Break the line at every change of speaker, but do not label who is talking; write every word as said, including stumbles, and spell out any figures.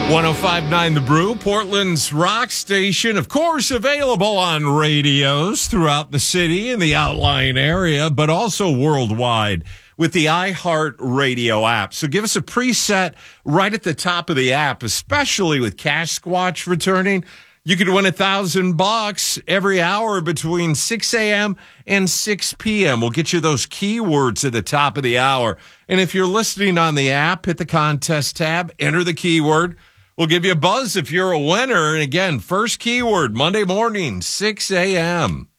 one oh five point nine The Brew, Portland's rock station, of course, available on radios throughout the city and the outlying area, but also worldwide with the iHeartRadio app. So give us a preset right at the top of the app, especially with Cash Squatch returning. You could win a thousand bucks every hour between six a.m. and six p.m. We'll get you those keywords at the top of the hour. And if you're listening on the app, hit the contest tab, enter the keyword. We'll give you a buzz if you're a winner. And again, first keyword, Monday morning, six a.m.